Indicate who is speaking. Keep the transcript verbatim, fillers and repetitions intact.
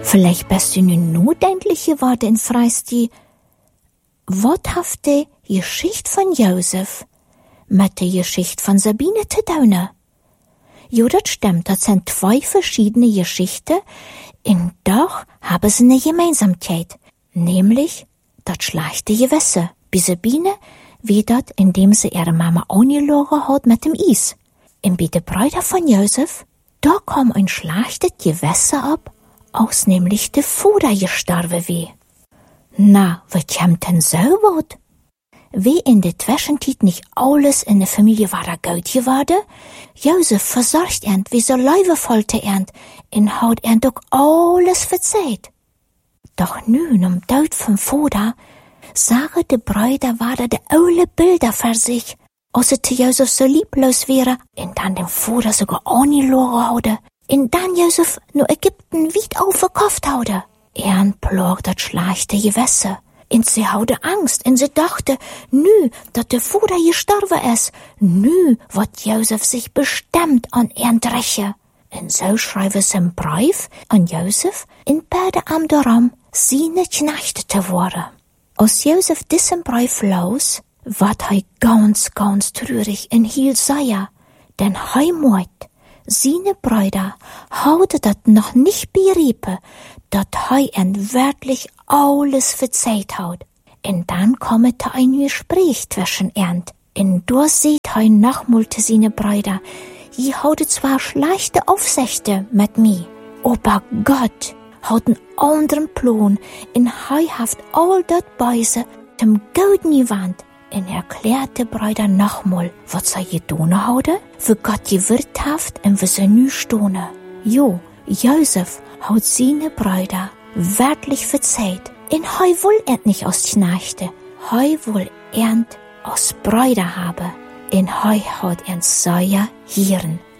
Speaker 1: Vielleicht bist du nun notendlich geworden und fragst die, was hat die Geschichte von Josef mit der Geschichte von Sabine zu tun? Ja, das stimmt, das sind zwei verschiedene Geschichten, und doch haben sie eine Gemeinsamkeit, nämlich das schlechte Gewässer. Bei Sabine wie das, indem sie ihre Mama angelogen hat mit dem Eis. Und bei den Brüdern von Josef, da kam ein schlechtes Gewässer ab, aus nämlich der Vater gestorben wie. Na, was kommt denn so wat? Wie in der Zwischenzeit nicht alles in der Familie war gut geworden, Josef versorgt ernt, wie so Leuwevolte ernt, und hat ernt auch alles verzeiht. Doch nun, um Tod vom Vater, sagen die Brüder, waren die alle Bilder für sich, als es zu Josef so lieblos wäre, und dann dem Vater sogar angelogen hatte, und dann Josef nur Ägypten weit aufgekauft hatte. Er plagt das schlechte Gewässer. Und sie hatte Angst, und sie dachte, nü, dat der Vater gestorben ist, nü, wat Josef sich bestimmt an ihn räche. Und so schreiben sie einen Brief an Josef, und beide am daran, seine Knechte zu werden. Als Josef diesen Brief los, ward er ganz, ganz traurig und hielt sehr, denn er meint, seine Brüder hatten das noch nicht begriffen, dass er ihnen wirklich alles verzeiht hat. Und dann kommt ein Gespräch zwischen ihnen. Und da sieht er nochmal zu seinen Brüdern, ich hatte zwar schlechte Aufsichten mit mir, aber Gott hat einen anderen Plan und er hat all das Beise zum Guten gewandt. Und er erklärt den Brüdern nochmal, was sie getan haben, für Gott gewirkt hat und für sie nicht stehen. Jo, Josef hat seine Brüder wirklich verzeiht. Und er will er nicht als Knechte, er will er als Brüder haben. Und er hat er sehr Hirn.